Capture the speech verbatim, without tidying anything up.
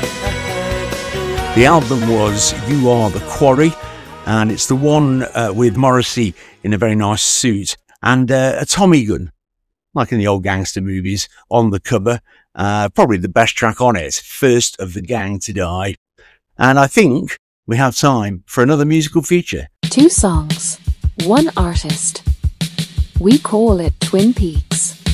The album was You Are the Quarry, and it's the one uh, with Morrissey in a very nice suit and uh, a Tommy gun, like in the old gangster movies, on the cover. Uh, probably the best track on it, First of the Gang to Die. And I think we have time for another musical feature. Two songs, one artist. We call it Twin Peaks.